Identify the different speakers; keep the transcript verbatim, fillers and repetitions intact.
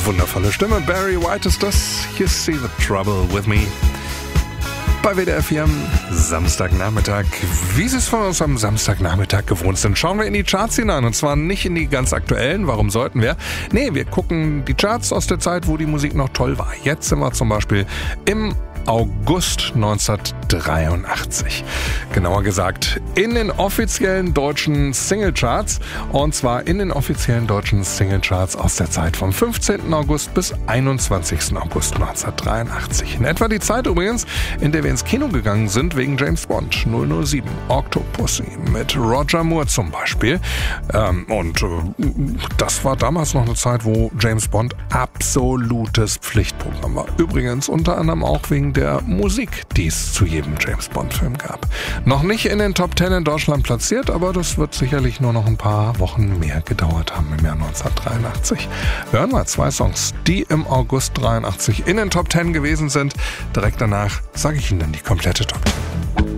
Speaker 1: wundervolle Stimme. Barry White ist das. You see the trouble with me. Bei W D R vier am Samstagnachmittag. Wie Sie es von uns am Samstagnachmittag gewohnt sind, schauen wir in die Charts hinein. Und zwar nicht in die ganz aktuellen. Warum sollten wir? Nee, wir gucken die Charts aus der Zeit, wo die Musik noch toll war. Jetzt sind wir zum Beispiel im August neunzehnhundertdreiundachtzig. Genauer gesagt in den offiziellen deutschen Singlecharts. Und zwar in den offiziellen deutschen Singlecharts aus der Zeit vom fünfzehnten August bis einundzwanzigsten August neunzehnhundertdreiundachtzig. In etwa die Zeit übrigens, in der wir ins Kino gegangen sind wegen James Bond null null sieben, Octopussy mit Roger Moore zum Beispiel. Ähm, und äh, das war damals noch eine Zeit, wo James Bond absolutes Pflichtprogramm war. Übrigens unter anderem auch wegen der Musik, die es zu jedem James-Bond-Film gab. Noch nicht in den Top Ten in Deutschland platziert, aber das wird sicherlich nur noch ein paar Wochen mehr gedauert haben im Jahr neunzehnhundertdreiundachtzig. Hören wir zwei Songs, die im August dreiundachtzig in den Top Ten gewesen sind. Direkt danach sage ich Ihnen dann die komplette Top Ten.